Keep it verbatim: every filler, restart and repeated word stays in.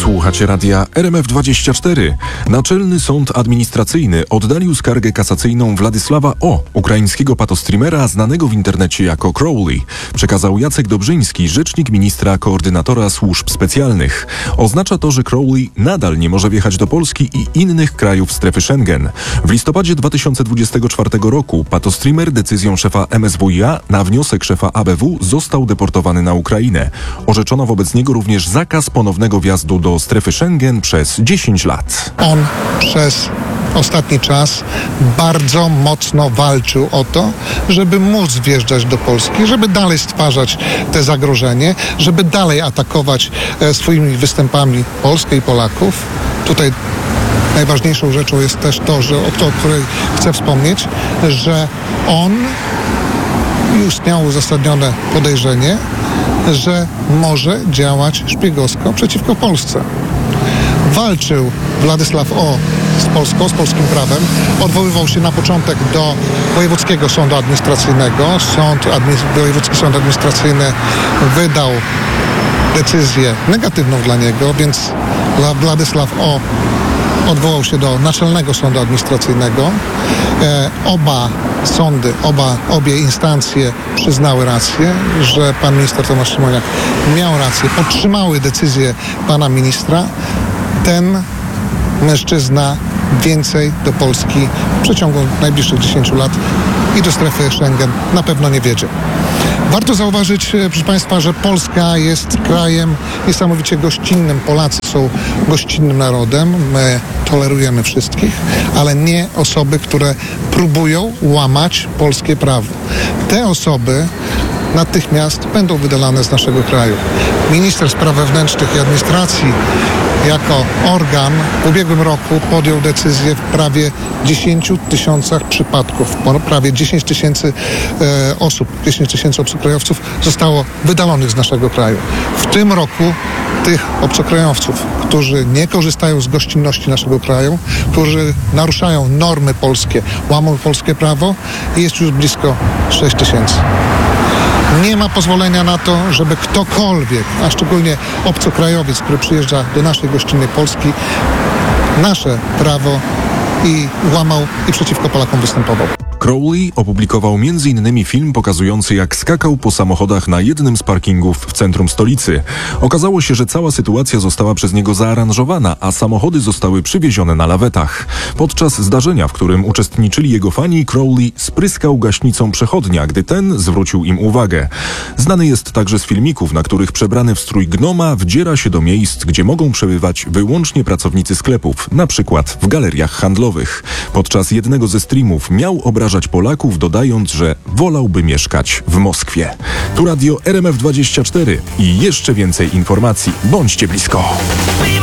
Słuchacie radia R M F dwadzieścia cztery. Naczelny Sąd Administracyjny oddalił skargę kasacyjną Władysława O., ukraińskiego patostreamera znanego w internecie jako Crowley. Przekazał Jacek Dobrzyński, rzecznik ministra koordynatora służb specjalnych. Oznacza to, że Crowley nadal nie może wjechać do Polski i innych krajów strefy Schengen. W listopadzie dwa tysiące dwudziestego czwartego roku patostreamer decyzją szefa M S W i A na wniosek szefa A B W został deportowany na Ukrainę. Orzeczono wobec niego również zakaz ponownego wjazdu do strefy Schengen przez dziesięć lat. On przez ostatni czas bardzo mocno walczył o to, żeby móc wjeżdżać do Polski, żeby dalej stwarzać te zagrożenie, żeby dalej atakować e, swoimi występami Polskę i Polaków. Tutaj najważniejszą rzeczą jest też to, że, o, to, o której chcę wspomnieć, że on istniało uzasadnione podejrzenie, że może działać szpiegowsko przeciwko Polsce. Walczył Władysław O. z Polską, z polskim prawem. Odwoływał się na początek do Wojewódzkiego Sądu Administracyjnego. Sąd administ- Wojewódzki Sąd Administracyjny wydał decyzję negatywną dla niego, więc Władysław O. odwołał się do Naczelnego Sądu Administracyjnego. E, oba sądy, oba, obie instancje przyznały rację, że pan minister Tomasz Siemoniak miał rację, podtrzymały decyzję pana ministra. Ten mężczyzna więcej do Polski w przeciągu najbliższych dziesięciu lat i do strefy Schengen na pewno nie wiedzie. Warto zauważyć, proszę Państwa, że Polska jest krajem niesamowicie gościnnym. Polacy są gościnnym narodem. My tolerujemy wszystkich, ale nie osoby, które próbują łamać polskie prawo. Te osoby natychmiast będą wydalane z naszego kraju. Minister Spraw Wewnętrznych i Administracji jako organ w ubiegłym roku podjął decyzję w prawie dziesięciu tysiącach przypadków. Prawie dziesięć tysięcy e, osób, dziesięć tysięcy obcokrajowców zostało wydalonych z naszego kraju. W tym roku tych obcokrajowców, którzy nie korzystają z gościnności naszego kraju, którzy naruszają normy polskie, łamią polskie prawo, jest już blisko sześć tysięcy. Nie ma pozwolenia na to, żeby ktokolwiek, a szczególnie obcokrajowiec, który przyjeżdża do naszej gościnnej Polski, nasze prawo i łamał i przeciwko Polakom występował. Crowley opublikował między innymi film pokazujący, jak skakał po samochodach na jednym z parkingów w centrum stolicy. Okazało się, że cała sytuacja została przez niego zaaranżowana, a samochody zostały przywiezione na lawetach. Podczas zdarzenia, w którym uczestniczyli jego fani, Crowley spryskał gaśnicą przechodnia, gdy ten zwrócił im uwagę. Znany jest także z filmików, na których przebrany w strój gnoma wdziera się do miejsc, gdzie mogą przebywać wyłącznie pracownicy sklepów, na przykład w galeriach handlowych. Podczas jednego ze streamów miał obrażać Polaków, dodając, że wolałby mieszkać w Moskwie. Tu radio R M F dwadzieścia cztery i jeszcze więcej informacji. Bądźcie blisko.